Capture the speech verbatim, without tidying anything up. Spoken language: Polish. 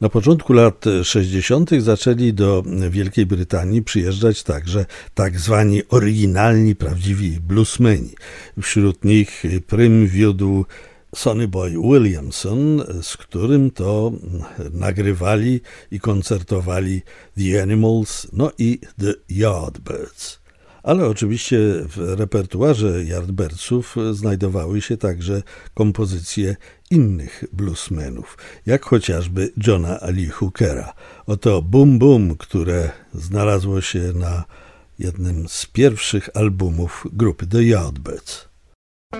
Na początku lat sześćdziesiątych zaczęli do Wielkiej Brytanii przyjeżdżać także tak zwani oryginalni, prawdziwi bluesmeni. Wśród nich prym wiódł Sonny Boy Williamson, z którym to nagrywali i koncertowali The Animals, no i The Yardbirds. Ale oczywiście w repertuarze Yardbirdsów znajdowały się także kompozycje innych bluesmenów, jak chociażby Johna Lee Hookera. Oto Boom Boom, które znalazło się na jednym z pierwszych albumów grupy The Yardbirds.